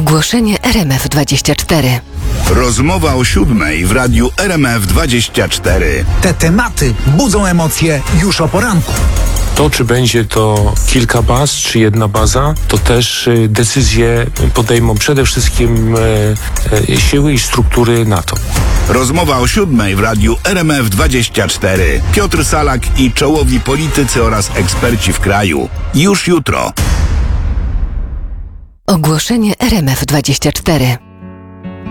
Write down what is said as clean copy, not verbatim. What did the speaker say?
Ogłoszenie RMF24. Rozmowa o 7:00 w radiu RMF24. Te tematy budzą emocje już o poranku. To, czy będzie to kilka baz, czy jedna baza, to też decyzje podejmą przede wszystkim siły i struktury NATO. Rozmowa o 7:00 w radiu RMF24. Piotr Salak i czołowi politycy oraz eksperci w kraju. Już jutro. Ogłoszenie RMF24.